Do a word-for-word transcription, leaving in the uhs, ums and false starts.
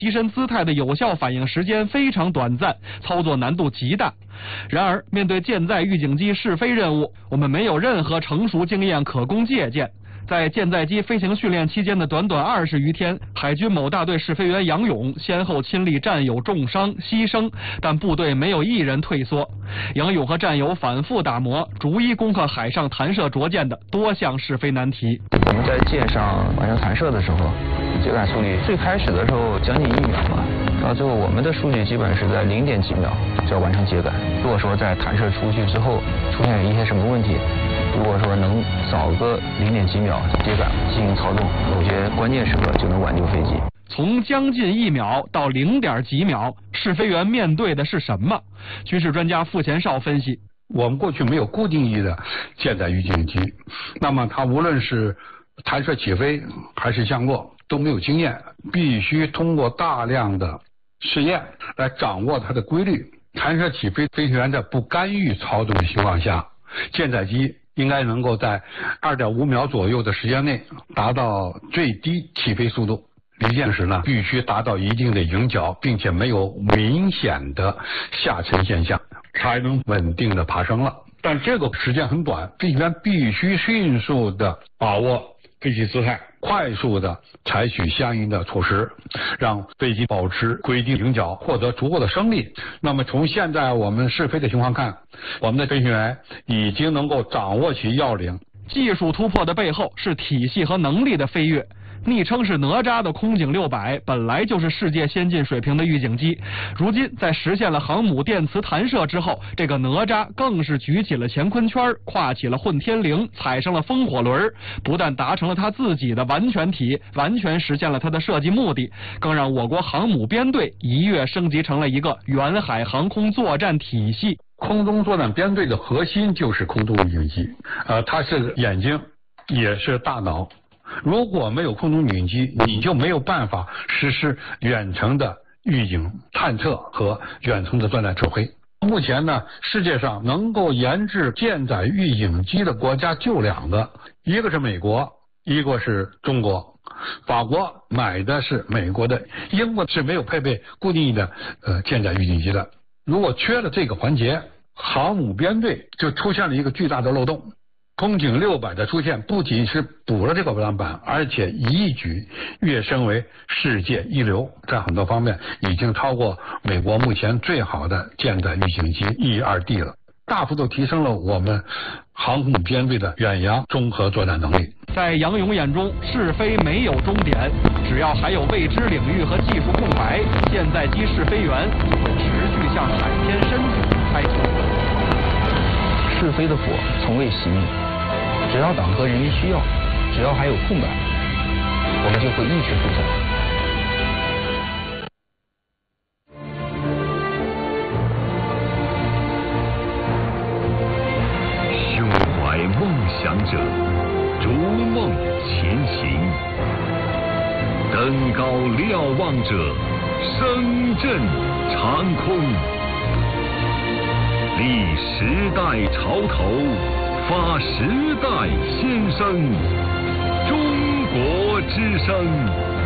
提升姿态的有效反应时间非常短暂，操作难度极大。然而，面对舰载预警机试飞任务，我们没有任何成熟经验可供借鉴。在舰载机飞行训练期间的短短二十余天，海军某大队试飞员杨勇先后亲历战友重伤牺牲，但部队没有一人退缩。杨勇和战友反复打磨，逐一攻克海上弹射着舰的多项试飞难题。 我们在舰上完成弹射的时候，秸秆速率最开始的时候将近一秒吧，到最后我们的数据基本是在零点几秒就要完成秸秆。如果说在弹射出去之后出现一些什么问题，如果说能早个零点几秒秸秆进行操纵，有些关键时刻就能挽救飞机。 从将近一秒到零点几秒，试飞员面对的是什么？军事专家傅前绍分析： 我们过去没有固定翼的舰载预警机，那么它无论是弹射起飞还是降落都没有经验，必须通过大量的试验来掌握它的规律。弹射起飞飞行员在不干预操纵的情况下，舰载机应该能够在 二点五秒左右的时间内达到最低起飞速度。离舰时呢，必须达到一定的迎角，并且没有明显的下沉现象，才能稳定的爬升了。但这个时间很短，飞行员必须迅速的把握飞机姿态，快速的采取相应的措施，让飞机保持规定迎角，获得足够的升力。那么从现在我们试飞的情况看，我们的飞行员已经能够掌握起要领。 技术突破的背后是体系和能力的飞跃。昵称是哪吒的空警六百本来就是世界先进水平的预警机，如今在实现了航母电磁弹射之后，这个哪吒更是举起了乾坤圈，跨起了混天绫，踩上了风火轮，不但达成了他自己的完全体，完全实现了他的设计目的，更让我国航母编队一跃升级成了一个远海航空作战体系。 空中作战编队的核心就是空中预警机，呃，它是眼睛，也是大脑。如果没有空中预警机，你就没有办法实施远程的预警探测和远程的作战指挥。目前呢，世界上能够研制舰载预警机的国家就两个，一个是美国，一个是中国。法国买的是美国的，英国是没有配备固定的呃舰载预警机的。如果缺了这个环节，航母编队就出现了一个巨大的漏洞。空警六百的出现不仅是补了这个短板，而且一举跃升为世界一流，在很多方面已经超过美国目前最好的舰载预警机 E 二 D 了，大幅度提升了我们航母编队的远洋综合作战能力。 在杨勇眼中，试飞没有终点，只要还有未知领域和技术空白，舰载机试飞员就会持续向海天深处开拓。 试飞的火从未熄灭，只要党和人民需要，只要还有空白，我们就会一直飞下去。胸怀梦想者，逐梦前行；登高瞭望者，声震长空。立时代潮头，发时代先声，中国之声。